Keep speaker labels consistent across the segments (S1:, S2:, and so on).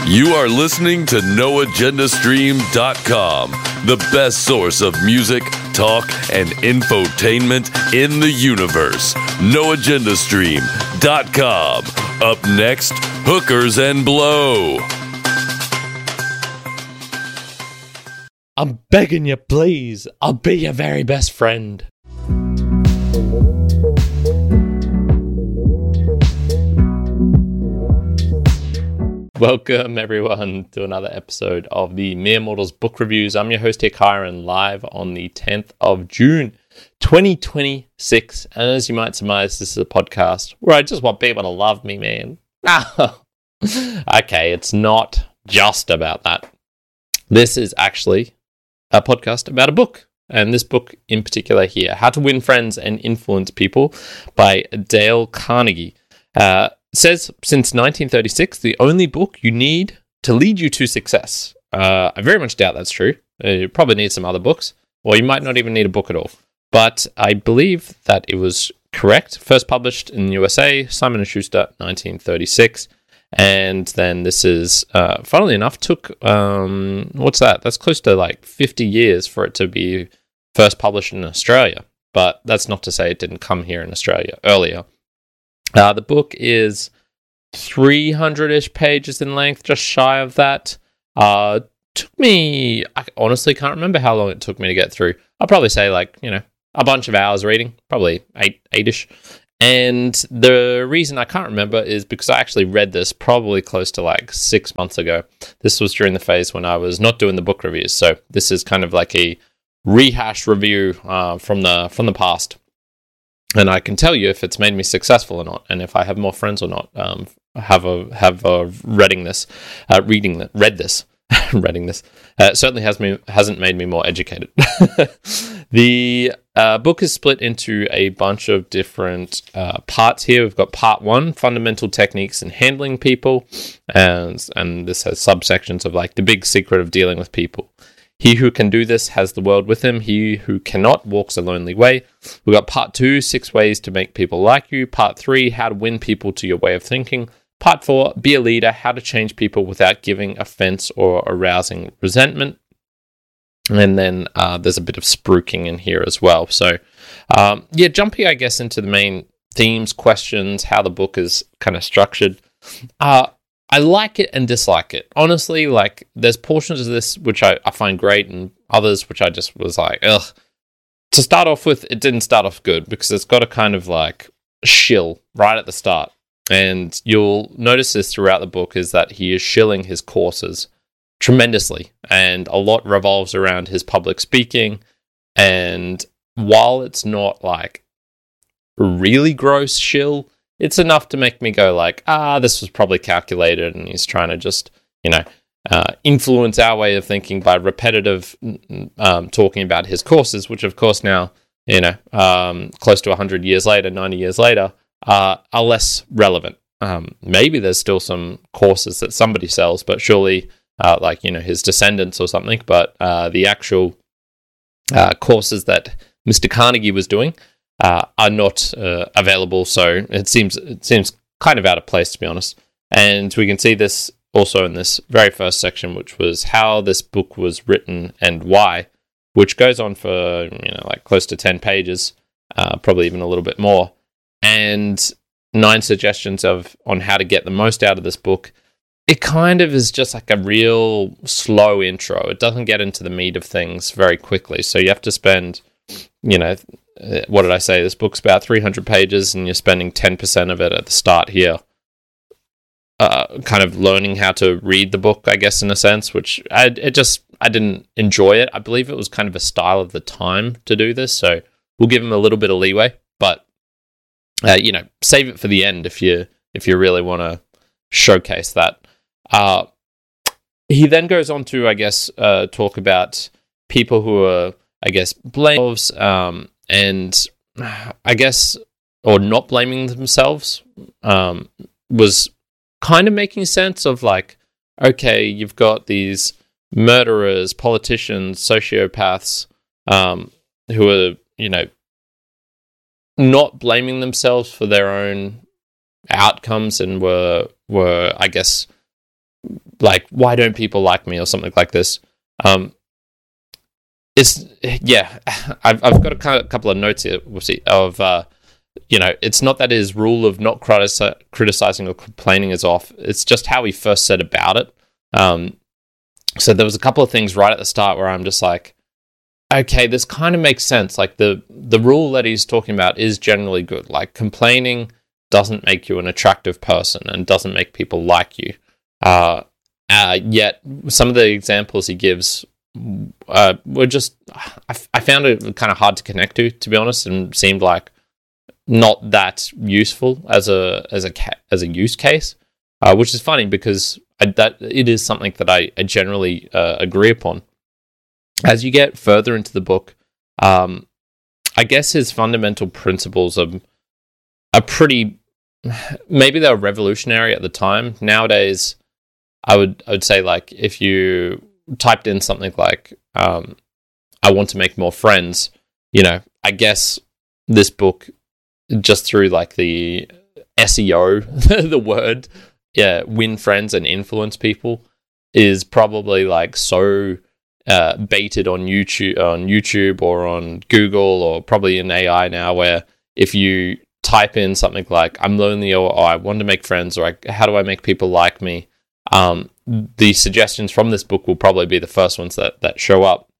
S1: You are listening to NoAgendaStream.com, the best source of music, talk, and infotainment in the universe. NoAgendaStream.com. Up next, Hookers and Blow.
S2: I'm begging you, please. I'll be your very best friend. Welcome, everyone, to another episode of the Mere Mortals Book Reviews. I'm your host here, Kyron, live on the 10th of June, 2026. And as you might surmise, this is a podcast where I just want people to love me, man. Okay, it's not just about that. This is actually a podcast about a book. And this book in particular here, How to Win Friends and Influence People by Dale Carnegie. It says, since 1936, the only book you need to lead you to success. I very much doubt that's true. You probably need some other books, or you might not even need a book at all. But I believe that it was correct. First published in the USA, Simon & Schuster, 1936. And then this is, funnily enough, took, what's that? That's close to like 50 years for it to be first published in Australia. But that's not to say it didn't come here in Australia earlier. The book is 300-ish pages in length, just shy of that. Took me, I honestly can't remember how long it took me to get through. I'll probably say a bunch of hours reading, probably eight-ish. And the reason I can't remember is because I actually read this probably close to 6 months ago. This was during the phase when I was not doing the book reviews. So this is kind of like a rehash review from the past. And I can tell you if it's made me successful or not, and if I have more friends or not. Reading this. Certainly hasn't made me more educated. The book is split into a bunch of different parts here. We've got part 1, fundamental techniques in handling people, and this has subsections of the big secret of dealing with people. He who can do this has the world with him. He who cannot walks a lonely way. We've got part 2, 6 ways to make people like you. Part 3, how to win people to your way of thinking. Part 4, be a leader, how to change people without giving offense or arousing resentment. And then there's a bit of spruiking in here as well. So, jumping, I guess, into the main themes, questions, how the book is kind of structured. I like it and dislike it. Honestly, there's portions of this which I find great and others which I just was like, ugh. To start off with, it didn't start off good because it's got a kind of shill right at the start. And you'll notice this throughout the book is that he is shilling his courses tremendously. And a lot revolves around his public speaking. And while it's not really gross shill, it's enough to make me go this was probably calculated and he's trying to just, influence our way of thinking by repetitive talking about his courses, which of course now, close to 100 years later, 90 years later, are less relevant. Maybe there's still some courses that somebody sells, but surely his descendants or something, but the actual courses that Mr. Carnegie was doing are not available, so it seems kind of out of place, to be honest. And we can see this also in this very first section, which was how this book was written and why, which goes on for close to 10 pages, probably even a little bit more, and 9 suggestions on how to get the most out of this book. It kind of is just a real slow intro. It doesn't get into the meat of things very quickly, so you have to spend what did I say? This book's about 300 pages, and you're spending 10% of it at the start here, kind of learning how to read the book, I guess, in a sense, which I didn't enjoy it. I believe it was kind of a style of the time to do this, so we'll give him a little bit of leeway, but save it for the end if you really want to showcase that. He then goes on to, I guess, talk about people who are, I guess, blameless, and I guess, or not blaming themselves, was kind of making sense of okay, you've got these murderers, politicians, sociopaths, who are, not blaming themselves for their own outcomes and were I guess like, why don't people like me or something like this. I've got a couple of notes here. We'll see of it's not that his rule of not criticizing or complaining is off. It's just how he first said about it. So there was a couple of things right at the start where I'm just like, okay, this kind of makes sense. Like the rule that he's talking about is generally good. Like complaining doesn't make you an attractive person and doesn't make people like you. Yet some of the examples he gives were just, I found it kind of hard to connect to be honest, and seemed like not that useful as a use case, which is funny because that it is something that I generally agree upon. As you get further into the book, I guess his fundamental principles are pretty, maybe they were revolutionary at the time. Nowadays, I would say, like, if you typed in something like, I want to make more friends, I guess this book, just through like the SEO, the word, win friends and influence people, is probably like so baited on YouTube or on Google, or probably in AI now, where if you type in something like I'm lonely, or I want to make friends, or how do I make people like me, the suggestions from this book will probably be the first ones that show up.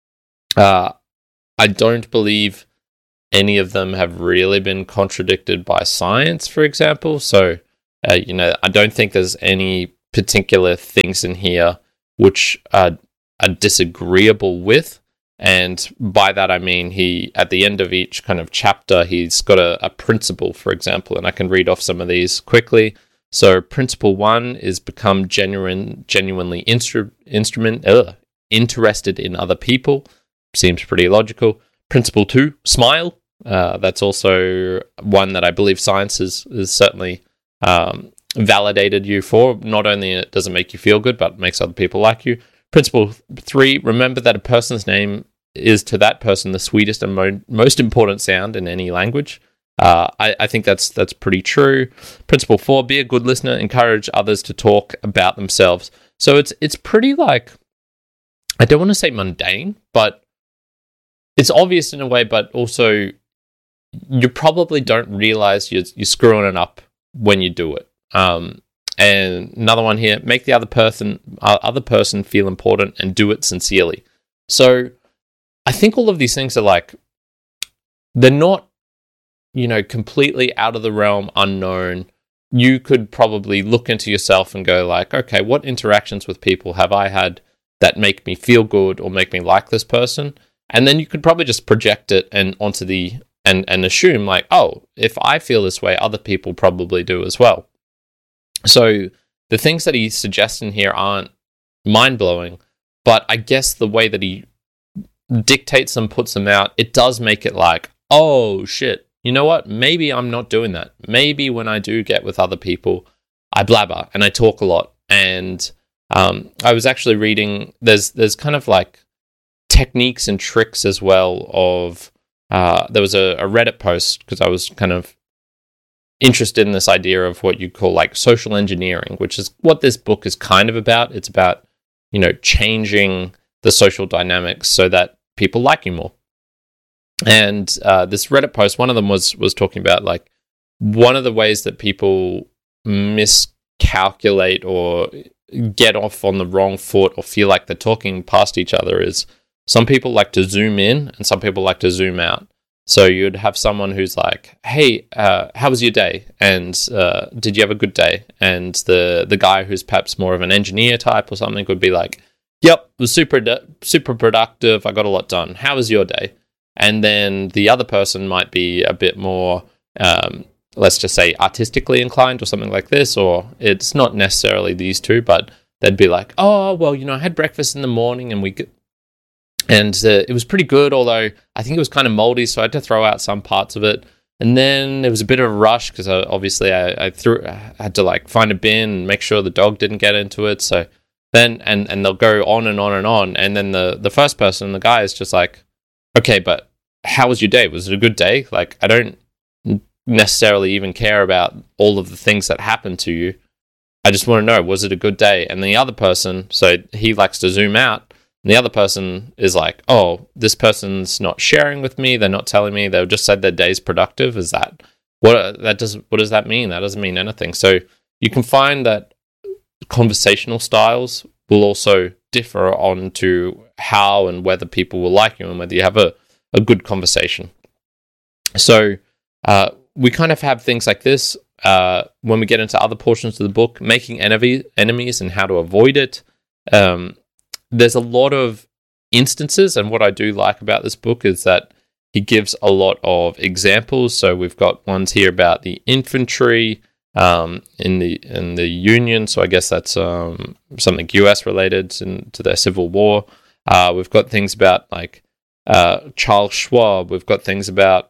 S2: I don't believe any of them have really been contradicted by science, for example. So, I don't think there's any particular things in here which are disagreeable with. And by that, I mean, at the end of each kind of chapter, he's got a principle, for example, and I can read off some of these quickly. So principle 1 is become genuinely interested in other people. Seems pretty logical. Principle 2, smile. That's also one that I believe science is certainly validated you for. Not only does it make you feel good, but it makes other people like you. Principle 3, remember that a person's name is to that person the sweetest and most important sound in any language. I think that's pretty true. Principle 4, be a good listener, encourage others to talk about themselves. So it's pretty, like, I don't want to say mundane, but it's obvious in a way, but also you probably don't realize you're screwing it up when you do it. And another one here, make the other person feel important and do it sincerely. So I think all of these things are like, they're not, completely out of the realm unknown. You could probably look into yourself and go like, okay, what interactions with people have I had that make me feel good or make me like this person? And then you could probably just project it and onto and assume like, oh, if I feel this way, other people probably do as well. So the things that he suggests in here aren't mind-blowing, but I guess the way that he dictates them, puts them out, it does make it like, oh shit, you know what? Maybe I'm not doing that. Maybe when I do get with other people, I blabber and I talk a lot. And I was actually reading, there's kind of like techniques and tricks as well of, there was a Reddit post, because I was kind of interested in this idea of what you call like social engineering, which is what this book is kind of about. It's about, changing the social dynamics so that people like you more. And this Reddit post, one of them was talking about like one of the ways that people miscalculate or get off on the wrong foot or feel like they're talking past each other is some people like to zoom in and some people like to zoom out. So you'd have someone who's like, hey, how was your day? And did you have a good day? And the guy who's perhaps more of an engineer type or something would be like, yep, it was super productive. I got a lot done. How was your day? And then the other person might be a bit more, let's just say, artistically inclined or something like this, or it's not necessarily these two, but they'd be like, oh, well, I had breakfast in the morning and it was pretty good, although I think it was kind of moldy, so I had to throw out some parts of it. And then there was a bit of a rush because obviously I had to like find a bin and make sure the dog didn't get into it. So then, and they'll go on and on and on. And then the first person, the guy, is just like, okay, but how was your day? Was it a good day? Like, I don't necessarily even care about all of the things that happened to you. I just want to know, was it a good day? And the other person, so he likes to zoom out, and the other person is like, oh, this person's not sharing with me. They're not telling me. They've just said their day's productive. Is that what does that mean? That doesn't mean anything. So you can find that conversational styles will also differ on to how and whether people will like you and whether you have a good conversation. So we kind of have things like this when we get into other portions of the book, making enemies and how to avoid it. There's a lot of instances, and what I do like about this book is that he gives a lot of examples. So we've got ones here about the infantry in the Union. So I guess that's something US related to their Civil War. We've got things about like Charles Schwab. We've got things about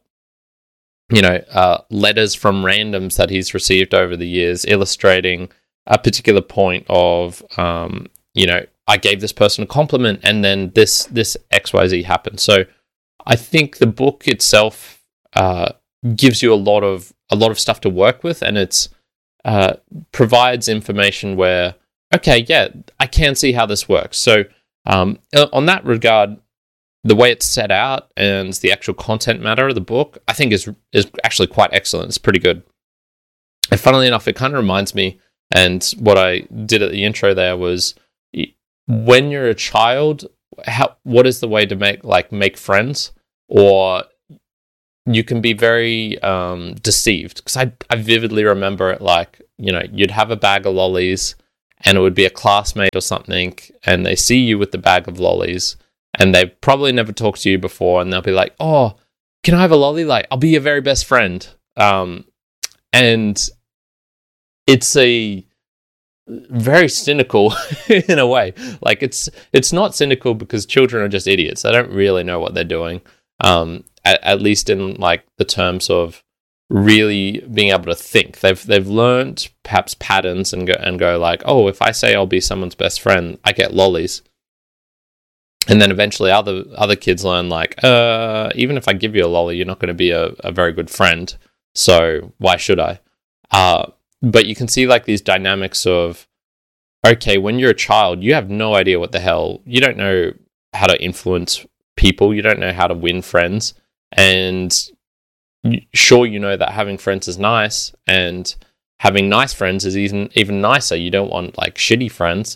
S2: letters from randoms that he's received over the years, illustrating a particular point of I gave this person a compliment, and then this XYZ happened. So I think the book itself gives you a lot of stuff to work with, and it's provides information where, okay, yeah, I can see how this works. So on that regard, the way it's set out and the actual content matter of the book, I think is actually quite excellent. It's pretty good. And funnily enough, it kind of reminds me, and what I did at the intro there was, when you're a child, what is the way to make friends? Or you can be very deceived, because I vividly remember it like, you'd have a bag of lollies and it would be a classmate or something, and they see you with the bag of lollies and they've probably never talked to you before, and they'll be like, oh, can I have a lolly? Like, I'll be your very best friend. And it's a very cynical in a way. Like, it's not cynical because children are just idiots. They don't really know what they're doing. At least in like the terms of really being able to think. They've learned perhaps patterns and go like, oh, if I say I'll be someone's best friend, I get lollies. And then eventually other kids learn like, even if I give you a lolly, you're not going to be a very good friend. So why should I? But you can see like these dynamics of, okay, when you're a child, you have no idea what the hell, you don't know how to influence people, you don't know how to win friends, and sure, you know that having friends is nice, and having nice friends is even nicer. You don't want like shitty friends.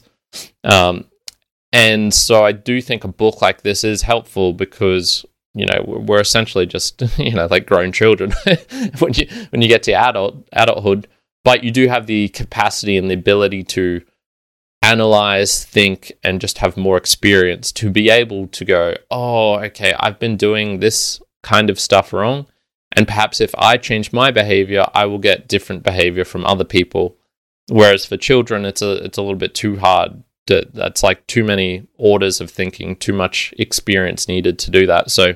S2: And so I do think a book like this is helpful because, we're essentially just, like grown children when you get to adulthood, but you do have the capacity and the ability to analyze, think, and just have more experience to be able to go, oh, okay, I've been doing this kind of stuff wrong, and perhaps if I change my behavior, I will get different behavior from other people. Whereas for children, it's a little bit too hard. That's like too many orders of thinking, too much experience needed to do that. So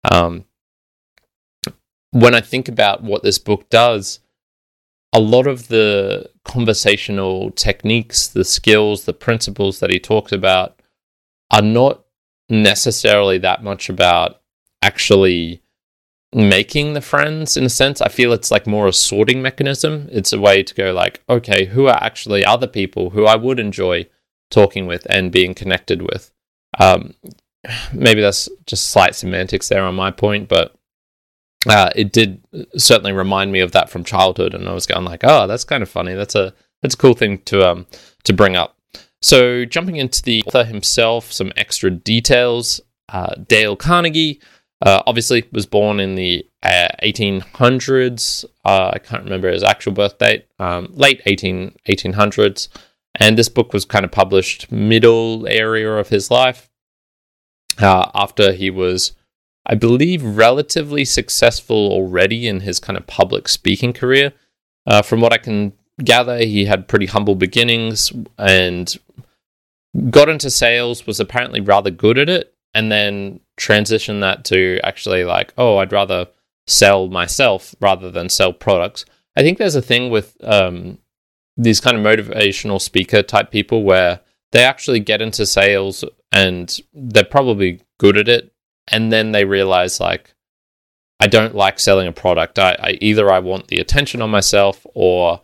S2: when I think about what this book does, a lot of the conversational techniques, the skills, the principles that he talks about are not necessarily that much about actually making the friends, in a sense. I feel it's like more a sorting mechanism. It's a way to go like, okay, who are actually other people who I would enjoy talking with and being connected with. Maybe that's just slight semantics there on my point, but it did certainly remind me of that from childhood, and I was going like, oh, that's kind of funny. That's a cool thing to bring up. So jumping into the author himself, some extra details. Dale Carnegie obviously was born in the 1800s. I can't remember his actual birth date. Late 1800s. And this book was kind of published middle area of his life after he was, I believe, relatively successful already in his kind of public speaking career. From what I can gather, he had pretty humble beginnings and got into sales, was apparently rather good at it, and then transitioned that to actually like, oh, I'd rather sell myself rather than sell products. I think there's a thing with these kind of motivational speaker type people where they actually get into sales and they're probably good at it, and then they realize like, I don't like selling a product. I either I want the attention on myself, or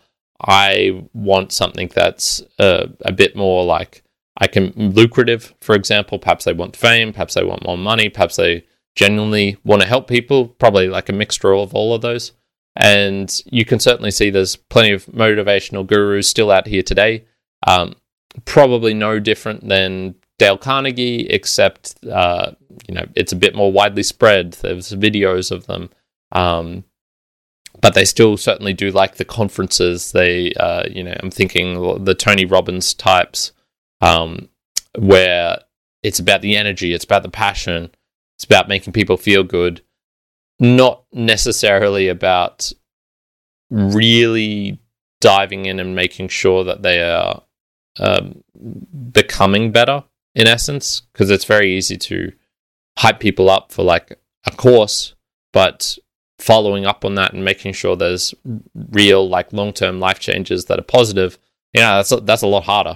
S2: I want something that's a bit more like lucrative, for example. Perhaps they want fame, perhaps they want more money, perhaps they genuinely want to help people, probably like a mixture of all of those. And you can certainly see there's plenty of motivational gurus still out here today. Probably no different than Dale Carnegie, except it's a bit more widely spread. There's videos of them, but they still certainly do like the conferences. They, I'm thinking the Tony Robbins types, where it's about the energy, it's about the passion, it's about making people feel good, not necessarily about really diving in and making sure that they are becoming better, in essence, because it's very easy to hype people up for like a course, but following up on that and making sure there's real like long-term life changes that are positive, that's a lot harder.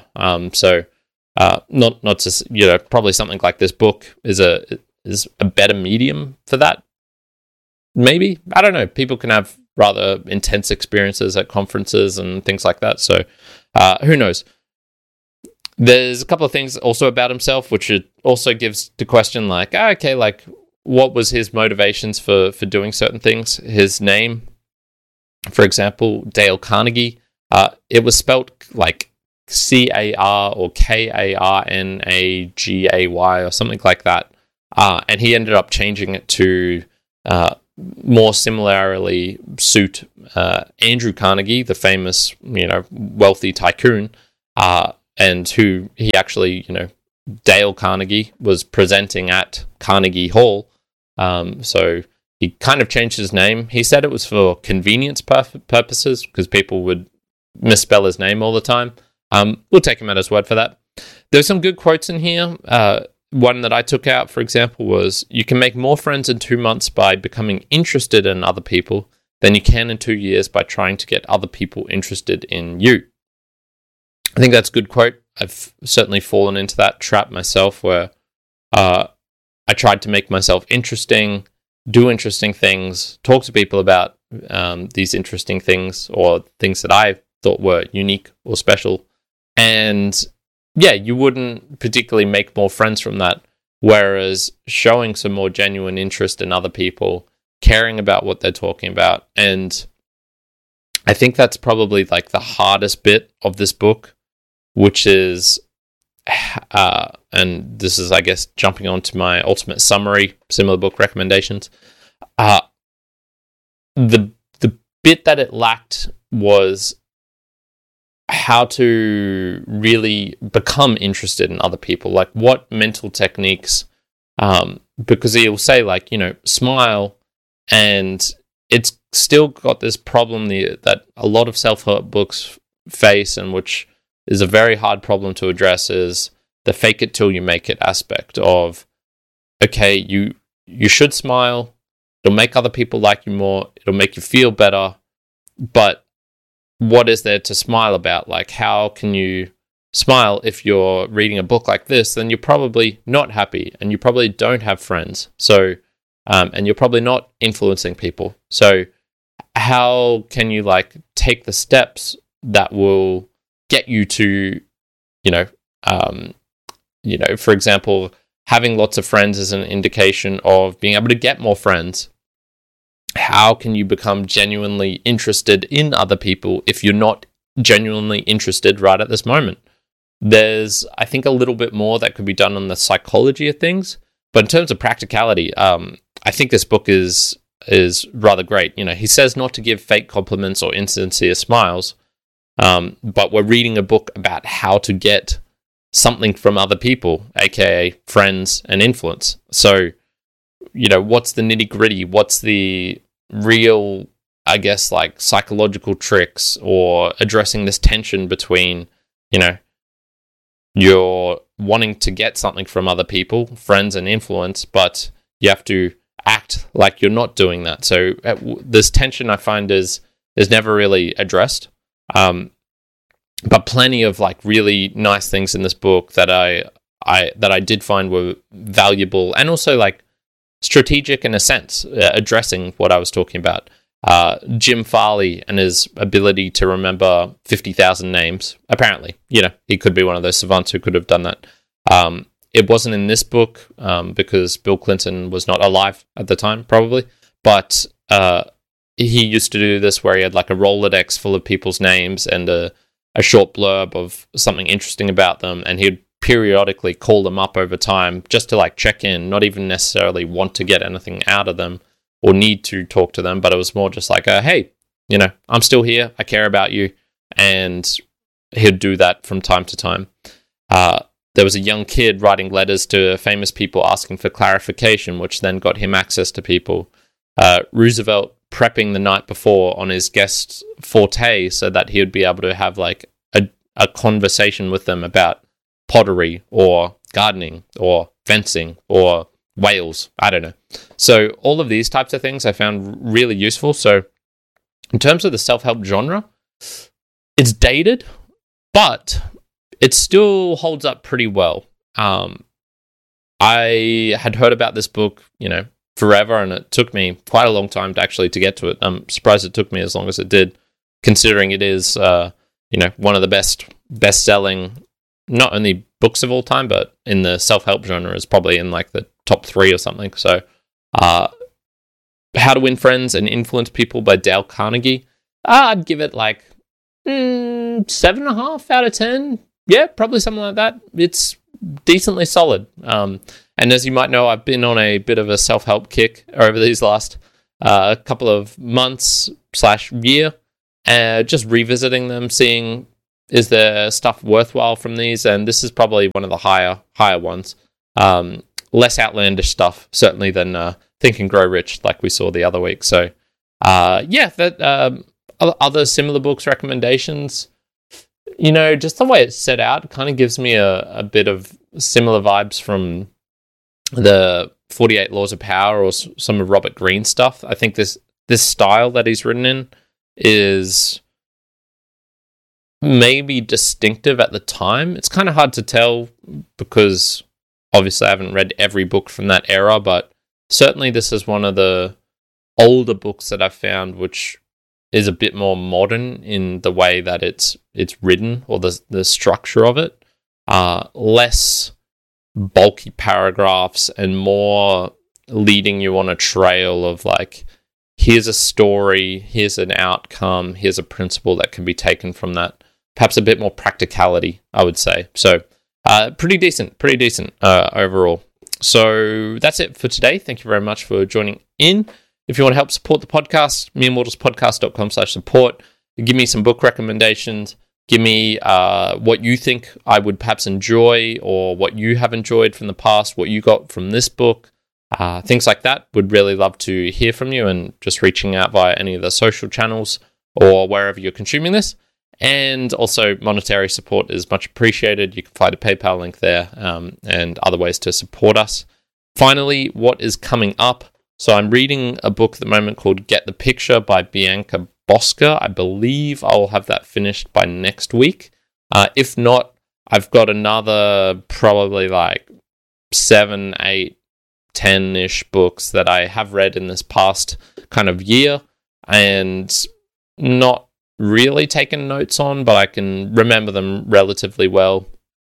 S2: Not to probably something like this book is a better medium for that. Maybe, I don't know. People can have rather intense experiences at conferences and things like that. So who knows? There's a couple of things also about himself, which it also gives the question like, what was his motivations for doing certain things? His name, for example, Dale Carnegie, it was spelt like C-A-R or K-A-R-N-A-G-A-Y or something like that. And he ended up changing it to more similarly suit Andrew Carnegie, the famous, wealthy tycoon, and who he actually, Dale Carnegie was presenting at Carnegie Hall. So he kind of changed his name. He said it was for convenience purposes because people would misspell his name all the time. We'll take him at his word for that. There's some good quotes in here. One that I took out, for example, was, you can make more friends in 2 months by becoming interested in other people than you can in 2 years by trying to get other people interested in you. I think that's a good quote. I've certainly fallen into that trap myself where I tried to make myself interesting, do interesting things, talk to people about these interesting things or things that I thought were unique or special. And yeah, you wouldn't particularly make more friends from that. Whereas showing some more genuine interest in other people, caring about what they're talking about. And I think that's probably like the hardest bit of this book, which is, and this is, I guess, jumping on to my ultimate summary, similar book recommendations. The bit that it lacked was how to really become interested in other people, like what mental techniques, because he'll say like, smile, and it's still got this problem that a lot of self-help books face, and which is a very hard problem to address, is the fake it till you make it aspect of, okay, you should smile, it'll make other people like you more, it'll make you feel better, but what is there to smile about? Like, how can you smile if you're reading a book like this? Then you're probably not happy, and you probably don't have friends. So, and you're probably not influencing people. So, how can you like take the steps that will get you to, for example, having lots of friends is an indication of being able to get more friends. How can you become genuinely interested in other people if you're not genuinely interested right at this moment? There's, I think, a little bit more that could be done on the psychology of things, but in terms of practicality, I think this book is rather great. He says not to give fake compliments or insincere smiles, but we're reading a book about how to get something from other people, aka friends and influence. So, what's the nitty gritty? What's the real, I guess, like psychological tricks, or addressing this tension between, you're wanting to get something from other people, friends and influence, but you have to act like you're not doing that. So this tension, I find, is never really addressed. But plenty of like really nice things in this book that I did find were valuable, and also like strategic in a sense, addressing what I was talking about. Jim Farley and his ability to remember 50,000 names. Apparently, he could be one of those savants who could have done that. It wasn't in this book because Bill Clinton was not alive at the time, probably. But he used to do this where he had like a Rolodex full of people's names and a short blurb of something interesting about them, and he'd periodically call them up over time just to like check in, not even necessarily want to get anything out of them or need to talk to them, but it was more just like, hey, I'm still here, I care about you, and he'd do that from time to time. There was a young kid writing letters to famous people asking for clarification, which then got him access to people. Roosevelt prepping the night before on his guest forte so that he would be able to have like a conversation with them about pottery or gardening or fencing or whales. I don't know. So all of these types of things I found really useful. So in terms of the self-help genre, it's dated, but it still holds up pretty well. I had heard about this book, forever, and it took me quite a long time to get to it. I'm surprised it took me as long as it did, considering it is, one of the best-selling, not only books of all time, but in the self-help genre is probably in like the top 3 or something. So, How to Win Friends and Influence People by Dale Carnegie. I'd give it like 7.5 out of 10. Yeah, probably something like that. It's decently solid. And as you might know, I've been on a bit of a self-help kick over these last couple of months / year, just revisiting them, seeing is there stuff worthwhile from these, and this is probably one of the higher ones. Less outlandish stuff, certainly, than Think and Grow Rich, like we saw the other week. So, other similar books recommendations, just the way it's set out kind of gives me a bit of similar vibes from the 48 Laws of Power or some of Robert Greene's stuff. I think this style that he's written in is maybe distinctive at the time. It's kind of hard to tell because obviously I haven't read every book from that era, but certainly this is one of the older books that I've found which is a bit more modern in the way that it's written or the structure of it. Less bulky paragraphs and more leading you on a trail of like, here's a story, here's an outcome, here's a principle that can be taken from that. Perhaps a bit more practicality, I would say. So pretty decent overall. So that's it for today. Thank you very much for joining in. If you want to help support the podcast, mereimmortalspodcast.com/support. Give me some book recommendations. Give me what you think I would perhaps enjoy or what you have enjoyed from the past, what you got from this book. Things like that. Would really love to hear from you, and just reaching out via any of the social channels or wherever you're consuming this. And also monetary support is much appreciated. You can find a PayPal link there and other ways to support us. Finally, what is coming up? So I'm reading a book at the moment called Get the Picture by Bianca Bosca. I believe I'll have that finished by next week. If not, I've got another probably like 7, 8, 10-ish books that I have read in this past kind of year and not really taken notes on, but I can remember them relatively well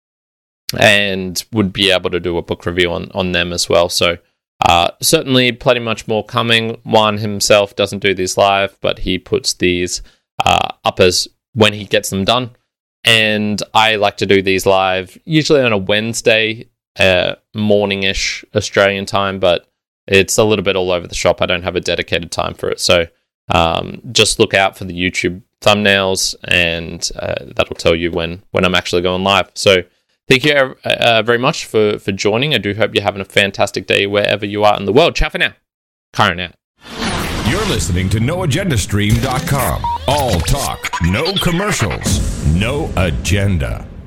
S2: and would be able to do a book review on them as well. So certainly plenty much more coming. Juan himself doesn't do these live, but he puts these up as when he gets them done. And I like to do these live, usually on a Wednesday, morning-ish Australian time, but it's a little bit all over the shop. I don't have a dedicated time for it. So just look out for the YouTube thumbnails, and that'll tell you when I'm actually going live. So thank you very much for joining. I do hope you're having a fantastic day wherever you are in the world. Ciao for now. Kyron out.
S3: You're listening to NoAgendaStream.com. All talk, no commercials, no agenda.